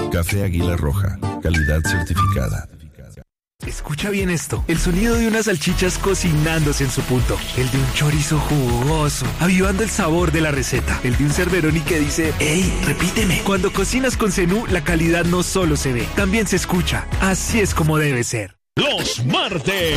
Café Águila Roja, calidad certificada. Escucha bien esto, el sonido de unas salchichas cocinándose en su punto, el de un chorizo jugoso, avivando el sabor de la receta, el de un Cerveroni que dice, ¡ey, repíteme! Cuando cocinas con Zenú, la calidad no solo se ve, también se escucha. Así es como debe ser. Los martes